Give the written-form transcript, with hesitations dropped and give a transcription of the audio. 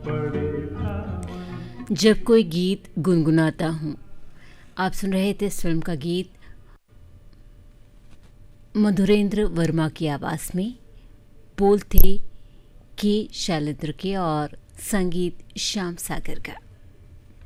जब कोई गीत गुनगुनाता हूँ। आप सुन रहे थे इस फिल्म का गीत मधुरेंद्र वर्मा की आवाज़ में। बोल थे के शैलेंद्र के और संगीत श्याम सागर का।